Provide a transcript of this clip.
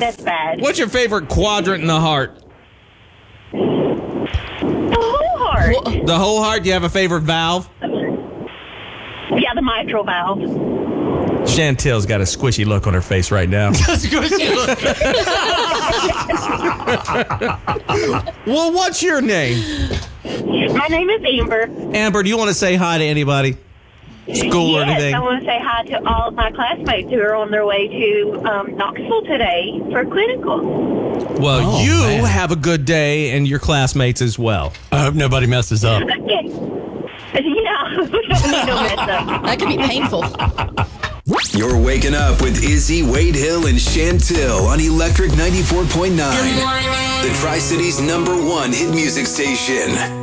That's bad. What's your favorite quadrant in the heart? The whole heart. The whole heart? Do you have a favorite valve? Yeah, the mitral valve. Chantel's got a squishy look on her face right now. Well, what's your name? My name is Amber. Amber, do you want to say hi to anybody? School or anything? Yes, I want to say hi to all of my classmates who are on their way to Knoxville today for clinical. Well, you have a good day and your classmates as well. I hope nobody messes up. Okay. Yeah, we don't need no mess up. That could be painful. You're waking up with Izzy, Wade Hill, and Chantel on Electric 94.9. The Tri-City's #1 hit music station.